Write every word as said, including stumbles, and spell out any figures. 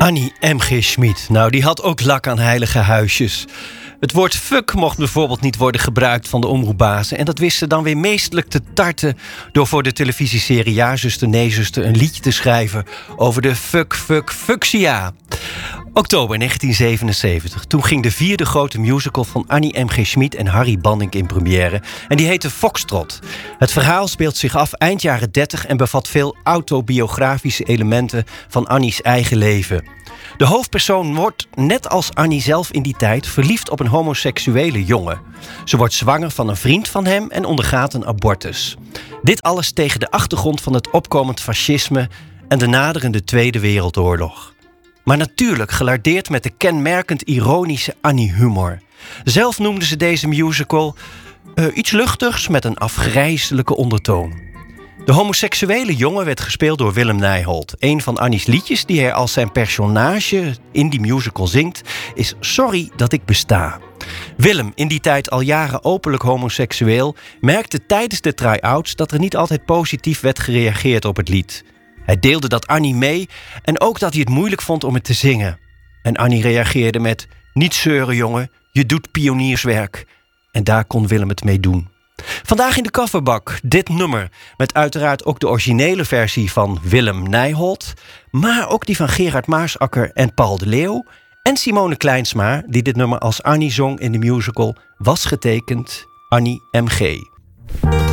Annie M G. Schmid, nou die had ook lak aan heilige huisjes. Het woord fuck mocht bijvoorbeeld niet worden gebruikt van de omroepbazen. En dat wist ze dan weer meestelijk te tarten door voor de televisieserie Ja, zuster, nee, zuster een liedje te schrijven over de fuck, fuck, fuchsia. Oktober negentien zevenenzeventig. Toen ging de vierde grote musical van Annie M G. Schmid en Harry Bannink in première. En die heette Foxtrot. Het verhaal speelt zich af eind jaren dertig en bevat veel autobiografische elementen van Annie's eigen leven. De hoofdpersoon wordt, net als Annie zelf in die tijd, verliefd op een homoseksuele jongen. Ze wordt zwanger van een vriend van hem en ondergaat een abortus. Dit alles tegen de achtergrond van het opkomend fascisme en de naderende Tweede Wereldoorlog. Maar natuurlijk gelardeerd met de kenmerkend ironische Annie-humor. Zelf noemde ze deze musical uh, iets luchtigs met een afgrijselijke ondertoon. De homoseksuele jongen werd gespeeld door Willem Nijholt. Een van Annie's liedjes die hij als zijn personage in die musical zingt is Sorry dat ik besta. Willem, in die tijd al jaren openlijk homoseksueel, merkte tijdens de try-outs dat er niet altijd positief werd gereageerd op het lied. Hij deelde dat Annie mee en ook dat hij het moeilijk vond om het te zingen. En Annie reageerde met: niet zeuren jongen, je doet pionierswerk. En daar kon Willem het mee doen. Vandaag in de kofferbak dit nummer, met uiteraard ook de originele versie van Willem Nijholt, maar ook die van Gerard Maasakker en Paul de Leeuw en Simone Kleinsma, die dit nummer als Annie zong in de musical Was getekend, Annie M G.